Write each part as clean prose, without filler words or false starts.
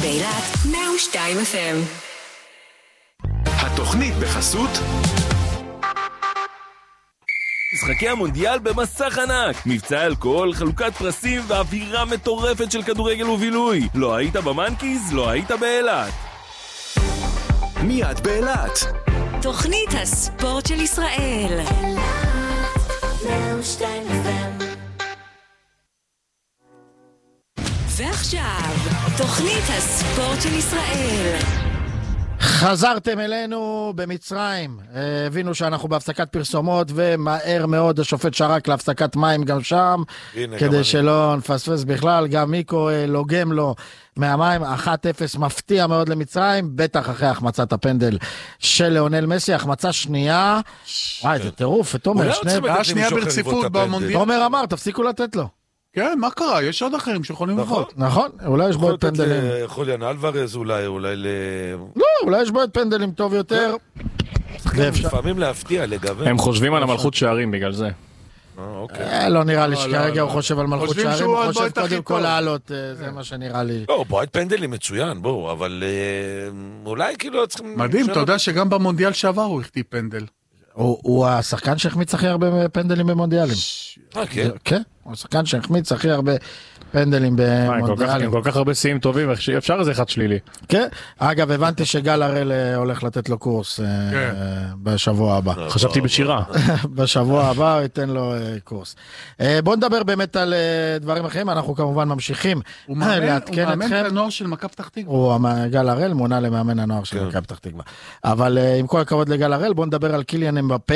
באילת 102 FM. התוכנית בחסות משחקי המונדיאל במסך ענק, מבצע אלכוהול, חלוקת פרסים ואווירה מטורפת של כדורגל ובילוי. לא היית במנקיז, לא היית באילת. מיד באילת. תוכנית הספורט של ישראל. ועכשיו, תוכנית הספורט של ישראל. חזרתם אלינו במצרים, הבינו שאנחנו בהפסקת פרסומות ומהר מאוד השופט שרק להפסקת מים גם שם, כדי שלא נפספס בכלל, גם מיקו לוגם לו מהמים, 1-0 מפתיע מאוד למצרים, בטח אחרי החמצת הפנדל של ליאונל מסי, החמצה שנייה, וואי זה טירוף, תומר, שנייה ברציפות במונדיאל. תומר אמר, תפסיקו לתת לו. כן, מה קרה? יש עוד אחרים שיכולים לבחור. נכון, אולי יש בו את פנדלים. חוליאן אלוורז אולי לא, אולי יש בו את פנדלים טוב יותר. לפעמים להפתיע, לגוון. הם חושבים על המלכות שערים בגלל זה. לא נראה לי שכרגע הוא חושב על מלכות שערים, הוא חושב קודם כל לעלות, זה מה שנראה לי. לא, בועט פנדלים מצוין, בואו, אבל אולי כאילו צריכים... מדהים, אתה יודע שגם במונדיאל שעבר הוא הכתיב פנדל. הוא השחקן שהחמיץ הכי הרבה פנדלים במונדיאלים. כן? כן, הוא השחקן שהחמיץ הכי הרבה פנדלים במונדיאלים. כל כך הרבה שיאים טובים, אפשר איזה אחד שלילי. כן, אגב הבנתי שגל הראל הולך לתת לו קורס בשבוע הבא. חשבתי בשירה. בשבוע הבא הוא ייתן לו קורס. בואו נדבר באמת על דברים אחרים, אנחנו כמובן ממשיכים לעדכן אתכם. הוא מאמן הנוער של מכבי פתח תקווה. גל הראל מונה למאמן הנוער של מכבי פתח תקווה. אבל עם כל הכבוד לגל הראל, בואו נדבר על קיליאן אמבפה.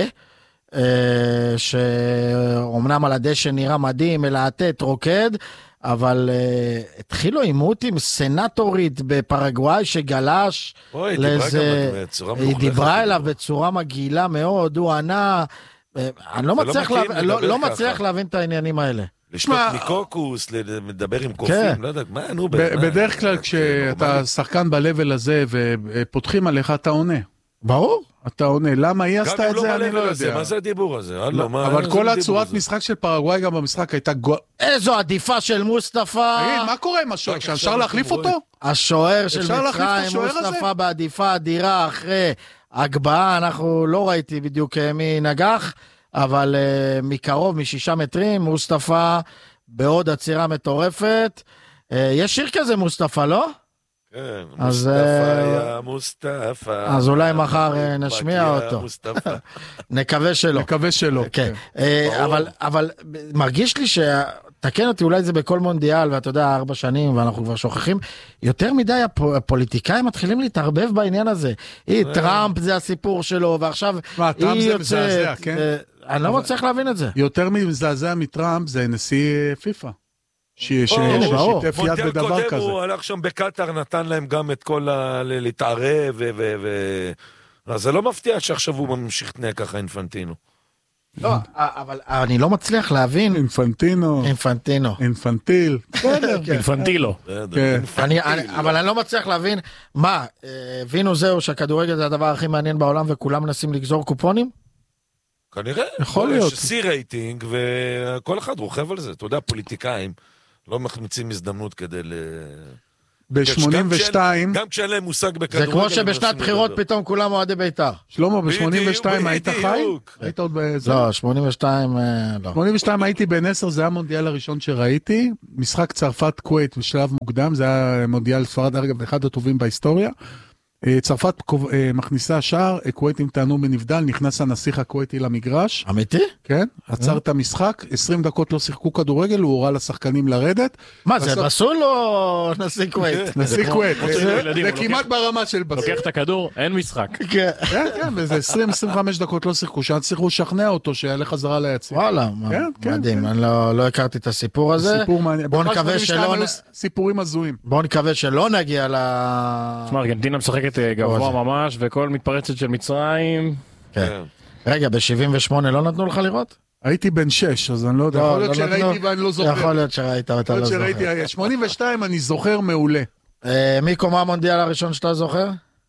שאומנם על הדשא נראה מדהים, מלהטט, רוקד, אבל התחילו עימות עם סנטורית בפרגוואי שגלש היא דיברה אליו בצורה מגעילה מאוד, הוא ענה, אני לא מצליח להבין את העניינים האלה. לשתות מקוקוס, לדבר עם קופים, לא יודע, מה, נו, בדרך כלל כשאתה שחקן בלבל הזה ופותחים עליך אתה עונה. ברור. אתה עונה, למה היא עשתה את זה? אני לא יודע. מה זה הדיבור הזה? אבל כל הצורת משחק של פרגוואי גם במשחק הייתה איזו עדיפה של מוסטפא. תגיד, מה קורה עם השוער? אפשר להחליף אותו? השוער של מצרים, מוסטפא בעדיפה אדירה אחרי הגבהה, אנחנו לא ראיתי בדיוק מי נגח, אבל מקרוב, מ6 מטרים, מוסטפא בעוד עצירה מטורפת. יש שיר כזה מוסטפא, לא? כן, מוסטפא היה מוסטפא. אז אולי מחר נשמיע אותו. נקווה שלא. נקווה שלא. אבל מרגיש לי תקן אותי, אולי זה בכל מונדיאל, ואתה יודע, 4 שנים, ואנחנו כבר שוכחים, יותר מדי הפוליטיקאים מתחילים להתערבב בעניין הזה. טראמפ זה הסיפור שלו, ועכשיו טראמפ זה מזעזע, כן? אני לא מצליח להבין את זה. יותר מזעזע מטראמפ זה נשיא פיפה. ששיתף יד בדבר כזה. הוא הלך שם בקטר, נתן להם גם את כל להתערב, אז זה לא מפתיע שעכשיו הוא ממשיך תנאה ככה אינפנטינו. לא, אבל אני לא מצליח להבין. אינפנטיל. אינפנטילו. אבל אני לא מצליח להבין, מה, הבינו זהו שהכדורגל זה הדבר הכי מעניין בעולם וכולם מנסים לגזור קופונים? כנראה. יכול להיות. יש סי רייטינג וכל אחד רוכב על זה. אתה יודע, פוליטיקאים לא מחמיצים הזדמנות כדי ב-82 גם כשאין להם מושג בכדורגל. זה כמו שבשנת בחירות פתאום כולם אוהדי בית"ר. שלמה, ב-82 היית חי? היית עוד בזה? לא, 82 לא. 82 הייתי בן 10, זה היה המונדיאל הראשון שראיתי, משחק צרפת כווית בשלב מוקדם, זה היה מונדיאל ספרד, אגב, אחד הטובים בהיסטוריה. צרפת מכניסה שער, כוויתים טענו בנבדל, נכנס הנסיך הכוויתי למגרש. אמיתי? כן, עצר את המשחק, 20 דקות לא שיחקו כדורגל, הוא הורה לשחקנים לרדת. מה, זה בסול או נשיא כווית? נשיא כווית, זה כמעט ברמה של בסול. לוקח את הכדור, אין משחק. כן, כן, וזה 20-25 דקות לא שיחקו, שהצליחו לשכנע אותו שיעלה חזרה ליציע. וואלה, מדהים, אני לא הכרתי את הסיפור הזה. סיפור מעניין. בוא נקווה שלא... סיפורים הזויים. בוא נקווה שלא נגיע תשמע, ארגנטינה משחקת גבוה ממש, וכל מתפרצת של מצרים. רגע, ב-78 לא נתנו לך לראות? הייתי בן 6, אז אני לא יודע. יכול להיות שראיתי ואני לא זוכר. יכול להיות שראית ואתה לא זוכר. 82 אני זוכר מעולה. מיקו, מה המונדיאל הראשון שאתה זוכר?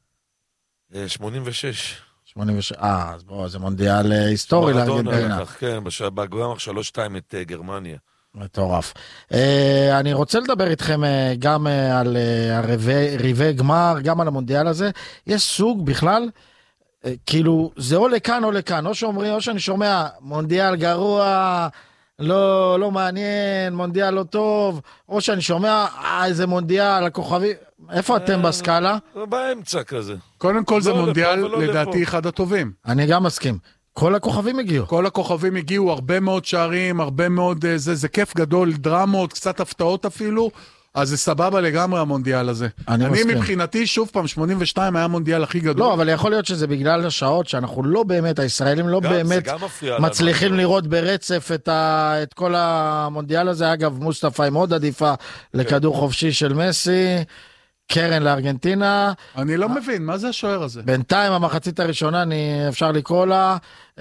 86. אז בוא, זה מונדיאל היסטורי לארגנטינה. כן, בגמר 3-2 את גרמניה. מטורף. אני רוצה לדבר איתכם גם על רבעי גמר, גם על המונדיאל הזה. יש סוג בכלל, כאילו, זה או לכאן או לכאן, או שאומרים, או שאני שומע, מונדיאל גרוע, לא מעניין, מונדיאל לא טוב, או שאני שומע, איזה מונדיאל, הכוכבי, איפה אתם בסקאלה? באמצע כזה. קודם כל זה מונדיאל, לדעתי, אחד הטובים. אני גם מסכים. כל הכוכבים הגיעו. כל הכוכבים הגיעו, הרבה מאוד שערים, הרבה מאוד, זה כיף גדול, דרמות, קצת הפתעות אפילו, אז זה סבבה לגמרי המונדיאל הזה. אני מבחינתי, שוב פעם, 82 היה המונדיאל הכי גדול. לא, אבל יכול להיות שזה בגלל השעות שאנחנו לא באמת, הישראלים לא באמת מצליחים לראות ברצף את כל המונדיאל הזה. אגב, מוסטפא עם עוד עדיפה לכדור חופשי של מסי, קרן לארגנטינה. אני לא מבין, מה זה השוער הזה? בינתיים המחצית הראשונה, אפשר לקרוא לה,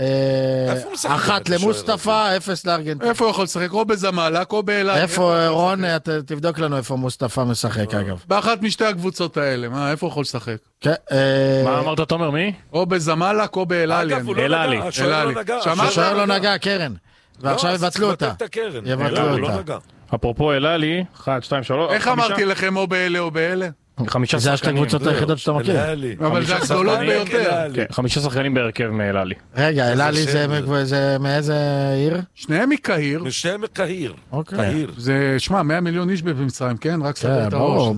1 למוסטפא, 0 לארגנטינה. איפה הוא יכול לשחק? או בזמלק או באלעד. איפה, רון, תבדוק לנו איפה מוסטפא משחק אגב. באחת משתי הקבוצות האלה, איפה הוא יכול לשחק? מה אמרת תומר, מי? או בזמלק או באלעלי. אלעלי. השוער לא נגע, קרן. ועכשיו יבטלו אותה. יבטלו אותה. אפרופו אלעלי, 1, 2, 3. איך אמרתי לכם או באלה או באלה? 5 זה השתי קבוצות היחידות שאתה מכיר. אבל זה הגדולות ביותר. 5 שחקנים בהרכב מאלעלי. רגע, אלעלי זה מאיזה עיר? שניהם מקהיר. שניהם מקהיר. זה, שמע, 100 מיליון איש במצרים, כן? רק סדר את הראש.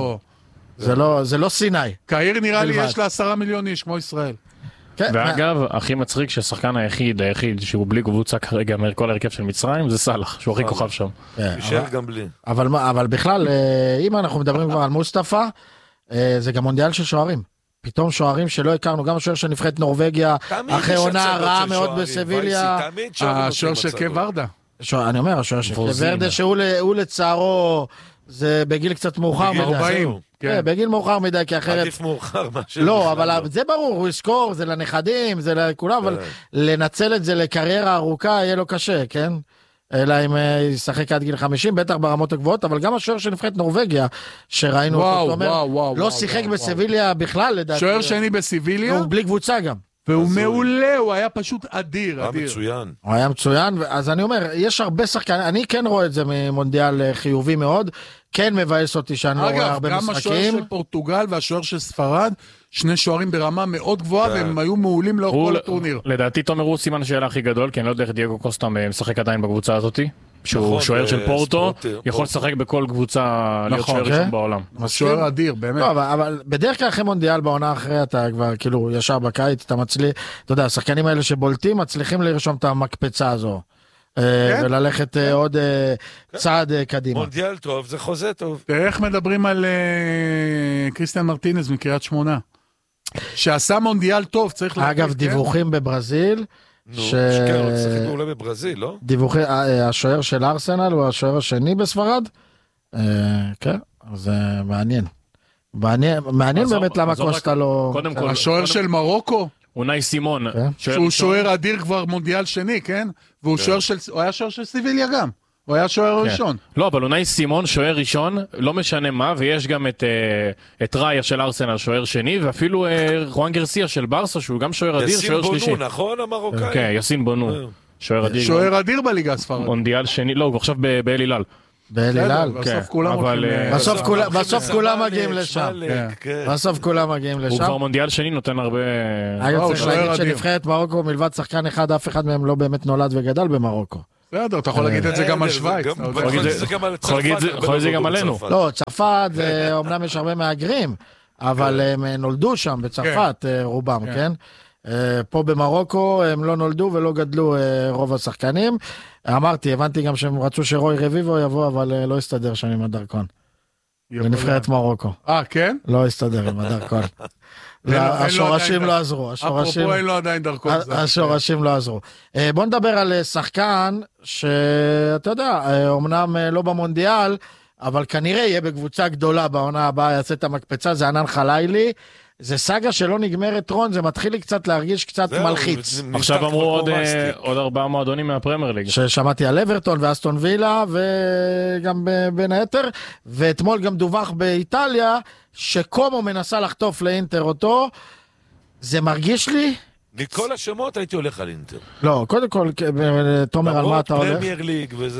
זה לא סיני. קהיר נראה לי יש לה 10 מיליון איש, כמו ישראל. ואגב, הכי מצחיק שהשחקן היחיד שהוא בלי קבוצה כרגע מכל הרכב של מצרים, זה סלח, שהוא הכי כוכב שם. יישאר גם בלי. אבל בכלל, אם אנחנו מדברים כבר על מוסטפא, זה גם מונדיאל של שוערים. פתאום שוערים שלא הכרנו, גם השוער של נבחרת נורווגיה, אחרי עונה רעה מאוד בסביליה. השוער של קו ורדה. אני אומר, השוער של קו ורדה, שהוא לצערו, זה בגיל קצת מאוחר מדי. בגיל מאוחר מדי, כי אחרת... עדיף מאוחר. לא, אבל זה ברור, הוא יזכור, זה לנכדים, זה לכולם, אבל לנצל את זה לקריירה ארוכה יהיה לו קשה, כן? אלא אם ישחק עד גיל 50, בטח ברמות הגבוהות, אבל גם השוער של נבחרת נורווגיה, שראינו אותו, לא שיחק בסביליה בכלל, לדעתי. שוער שני בסביליה? הוא בלי קבוצה גם. והוא מעולה, הוא היה פשוט אדיר. הוא היה מצוין, אז אני אומר, יש הרבה שחקנים, אני כן רואה את זה ממונדיאל חיובי מאוד, כן מבאס אותי שאני לא רואה הרבה משחקים. אגב, גם השוער של פורטוגל והשוער של ספרד, שני שוערים ברמה מאוד גבוהה, והם היו מעולים לאורך כל הטורניר. לדעתי תומר הוא סימן השאלה הכי גדול, כי אני לא יודע איך דייגו קוסטה משחק עדיין בקבוצה הזאת, שהוא שוער של פורטו, יכול לשחק בכל קבוצה להיות שוער ראשון בעולם. שוער אדיר, באמת. אבל בדרך כלל אחרי מונדיאל בעונה אחרי אתה כבר כאילו ישר בקיץ, אתה מצליח, אתה יודע, השחקנים האלה שבולטים מצליחים לרשום את המקפצה הזו. וללכת עוד צעד קדימה. מונדיאל טוב, זה חוזה טוב. איך מדברים על קריסטיאן מרטינז מקריית שמונה? שעשה מונדיאל טוב, צריך להגיד. אגב, דיווחים בברזיל. שכן, הוא צריך מעולה בברזיל, לא? דיווחים, השוער של ארסנל הוא השוער השני בספרד? כן, זה מעניין. מעניין באמת למה קוסטה לא... השוער של מרוקו? אונאי סימון. שהוא שוער אדיר כבר מונדיאל שני, כן? והוא היה שוער של סיביליה גם. הוא היה שוער ראשון. לא, אבל אונאי סימון, שוער ראשון, לא משנה מה, ויש גם את ראיה של ארסנל, שוער שני, ואפילו רואן גרסיה של ברסה, שהוא גם שוער אדיר, שוער שלישי. יסין בונו, נכון, המרוקאי? כן, יסין בונו. שוער אדיר. שוער אדיר בליגה הספרדית. מונדיאל שני, לא, הוא עכשיו באל הילל. באל הילל? בסוף כולם מגיעים לשם. בסוף כולם מגיעים לשם. הוא כבר מונדיאל שני נותן הרבה... אגב, צריך להגיד שנבחרת מרוקו מלבד שחקן אחד, אף אחד מהם לא באמת נולד וגדל במרוקו. בסדר, אתה יכול להגיד את זה גם על שוויץ. יכול להגיד את זה גם עלינו. לא, צרפת, אומנם יש הרבה מהגרים, אבל הם נולדו שם בצרפת, רובם, כן? פה במרוקו הם לא נולדו ולא גדלו רוב השחקנים. אמרתי, הבנתי גם שהם רצו שרוי רביבו יבוא, אבל לא הסתדר שם עם הדרכון. בנבחרת מרוקו. כן? לא הסתדר עם הדרכון. השורשים לא עזרו. אפרופו אין לו עדיין דרכון. השורשים לא עזרו. בוא נדבר על שחקן שאתה יודע, אמנם לא במונדיאל, אבל כנראה יהיה בקבוצה גדולה בעונה הבאה, יעשה את המקפצה, זה ענן חלילי. זה סגה שלא נגמרת רון, זה מתחיל לי קצת להרגיש קצת מלחיץ. עכשיו אמרו עוד 4 מועדונים מהפרמייר ליג. ששמעתי על אברטון ואסטון וילה, וגם בין היתר, ואתמול גם דווח באיטליה, שקומו מנסה לחטוף לאינטר אותו, זה מרגיש לי... מכל השמות הייתי הולך על אינטר. לא, קודם כל, תומר, על מה אתה הולך? פרמייר ליג וזה...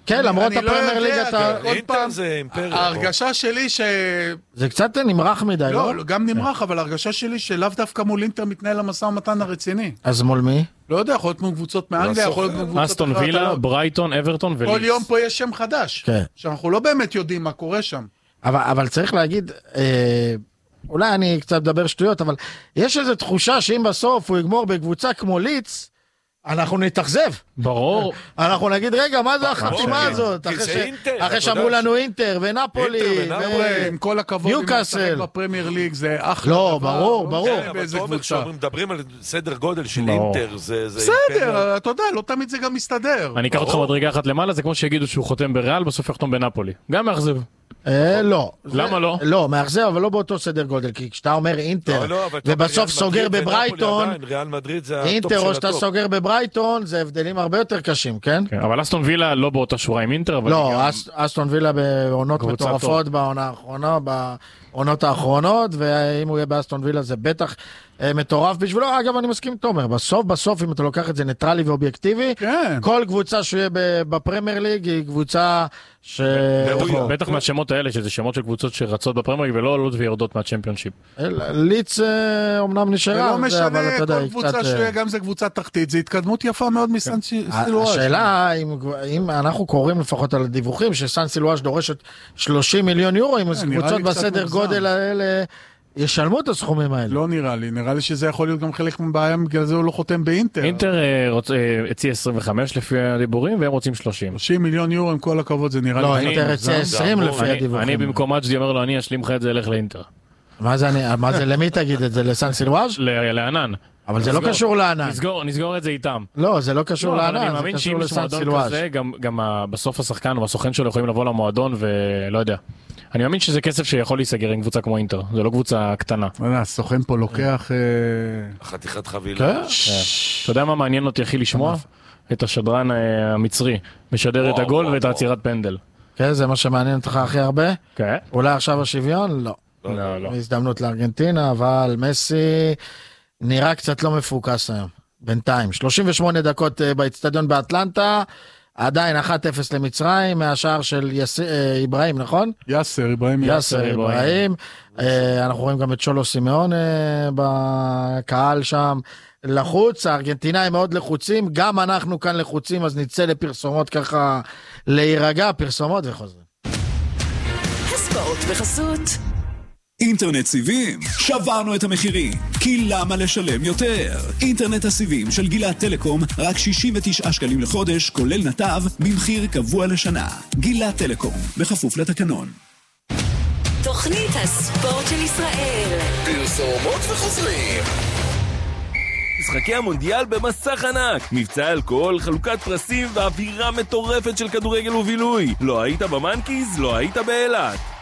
כן, למרות הפרמייר ליג אתה... עוד פעם, זה אימפריה. ההרגשה שלי זה קצת נמרח מדי, לא? לא, גם נמרח, אבל ההרגשה שלי שלאו דווקא מול אינטר מתנהל המשא ומתן הרציני. אז מול מי? לא יודע, יכול להיות מול קבוצות מאנגליה, יכול להיות מול קבוצות... אסטון וילה, ברייטון, אברטון ולידס. כל יום פה יש שם חדש. כן. שאנחנו לא באמת יודעים מה קורה שם. אבל צריך להגיד, אולי אני קצת מדבר שטויות, אבל יש איזו תחושה שאם בסוף הוא יגמור בקבוצה כמו ליץ, אנחנו נתאכזב. ברור. אנחנו נגיד, רגע, מה זה החתימה הזאת? אחרי שאמרו לנו אינטר ונפולי, עם כל הכבוד, אם נשחק בפרמייר ליג זה אחלה. לא, ברור. מדברים על סדר גודל של אינטר, זה... בסדר, אתה יודע, לא תמיד זה גם מסתדר. אני אקח אותך מדרגה אחת למעלה, זה כמו שיגידו שהוא חותם בריאל, בסוף יחתום בנפולי. גם מאכזב. לא. למה לא? לא, מאכזב, אבל לא באותו סדר גודל, כי כשאתה אומר אינטר, ובסוף סוגר בברייטון, אינטר או שאתה סוגר בברייטון, זה הבדלים הרבה יותר קשים, כן? אבל אסטון וילה לא באותה שורה עם אינטר, אבל... לא, אסטון וילה בעונות מטורפות בעונות האחרונות, ואם הוא יהיה באסטון וילה זה בטח מטורף בשבילו. אגב, אני מסכים עם תומר, בסוף אם אתה לוקח את זה ניטרלי ואובייקטיבי, כל קבוצה שיהיה בפרמייר ליג היא קבוצה ש... בטח מהשמות האלה, שזה שמות של קבוצות שרצות בפרמייר ליג ולא עולות ויורדות מהצ'מפיונשיפ. ליץ אומנם נשארה, לא משנה, כל קבוצה שיהיה גם זה קבוצה תחתית, זה התקדמות יפה מאוד מסן סילואז'. השאלה, אם אנחנו קוראים לפחות על הדיווחים, שסן סילואז' דורשת 30 מיליון יורו, אם קבוצות בסדר גודל האלה ישלמו את הסכומים האלה. לא נראה לי שזה יכול להיות גם חלק מבעיה, בגלל זה הוא לא חותם באינטר. אינטר הציע 25 לפי הדיבורים, והם רוצים 30. 30 מיליון יורו, עם כל הכבוד, זה נראה לי... לא, אינטר הציע 20 לפי הדיווחים. אני במקום אג'די אומר לו, אני אשלים לך את זה, אלך לאינטר. מה זה, למי תגיד את זה? לסן סילואז'? לענן. אבל זה לא קשור לענן. נסגור את זה איתם. לא, זה לא קשור לענן, אני מאמין שאם יש מועדון כזה, גם בסוף השחקן או הסוכן שלו יכולים לבוא למועדון ולא יודע. אני מאמין שזה כסף שיכול להיסגר עם קבוצה כמו אינטר, זה לא קבוצה קטנה. הסוכן פה לוקח... חתיכת חבילה. אתה יודע מה מעניין אותי הכי לשמוע? את השדרן המצרי, משדר את הגול ואת העצירת פנדל. כן, זה מה שמעניין אותך הכי הרבה? כן. אולי עכשיו השוויון? לא. לא. הזדמנות לארגנטינה, אבל מסי נראה קצת לא מפוקס היום, בינתיים. 38 דקות באצטדיון באטלנטה, עדיין 1-0 למצרים, מהשער של איברהים, נכון? יאסר איברהים. אנחנו רואים גם את שולו סימאון בקהל שם לחוץ, הארגנטינאים מאוד לחוצים, גם אנחנו כאן לחוצים, אז נצא לפרסומות ככה להירגע, פרסומות וחוזרים. הספורט בחסות אינטרנט סיבים, שברנו את המחירים, כי למה לשלם יותר? אינטרנט הסיבים של גילת טלקום, רק 69 שקלים לחודש, כולל נתב, במחיר קבוע לשנה. גילת טלקום, בכפוף לתקנון. תוכנית הספורט של ישראל. פרסומות וחוזרים. משחקי המונדיאל במסך ענק, מבצע אלכוהול, חלוקת פרסים ואווירה מטורפת של כדורגל ובילוי. לא היית במנקיז? לא היית באילת.